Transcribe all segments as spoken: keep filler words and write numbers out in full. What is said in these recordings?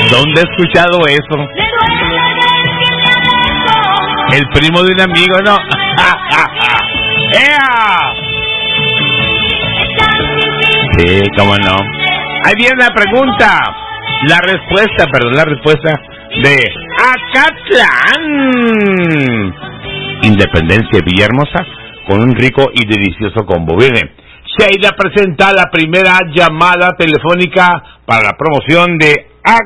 ¿Dónde he escuchado eso? El primo de un amigo, no. ¡Ea! Sí, cómo no. Ahí viene la pregunta. La respuesta, perdón, la respuesta de Acatlán. Independencia, Villahermosa, con un rico y delicioso combo. Viene. Sheila presenta la primera llamada telefónica para la promoción de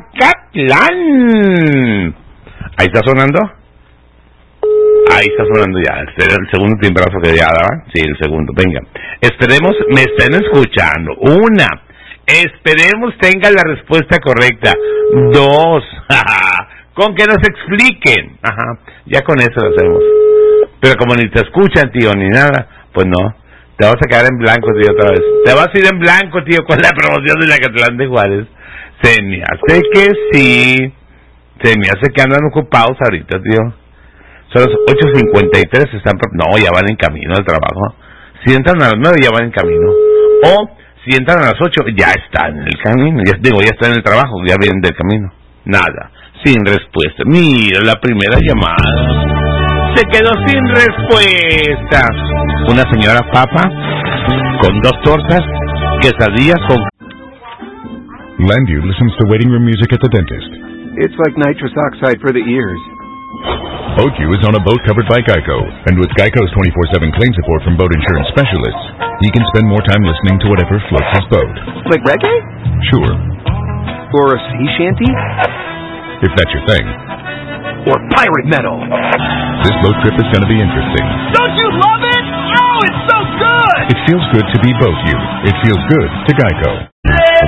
Acatlán. Ahí está sonando. Ahí está sonando ya. Este era el segundo timbrazo que ya daba. Sí, el segundo. Venga. Esperemos, me estén escuchando. Una. Esperemos tenga la respuesta correcta. Dos. Con que nos expliquen. Ajá. Ya con eso lo hacemos. Pero como ni te escuchan, tío, ni nada, pues no. Te vas a quedar en blanco, tío, otra vez. Te vas a ir en blanco, tío, con la promoción de la Acatlán de Juárez. Se me hace que sí. Se me hace que andan ocupados ahorita, tío. Son las ocho cincuenta y tres, están... No, ya van en camino al trabajo. Si entran a las nueve, ya van en camino. O, si entran a las ocho, ya están en el camino. Ya digo, ya están en el trabajo, ya vienen del camino. Nada, sin respuesta. Mira, la primera llamada. Se quedó sin respuesta. Una señora papa con dos tortas, quesadillas con... Landview listens to waiting room music at the dentist. It's like nitrous oxide for the ears. Oku is on a boat covered by Geico, and with Geico's twenty-four seven claim support from boat insurance specialists, he can spend more time listening to whatever floats his boat. Like reggae? Sure. Or a sea shanty? If that's your thing. Or pirate metal. This boat trip is going to be interesting. Don't you love it? Oh, it's so good! It feels good to be boat you. It feels good to Geico.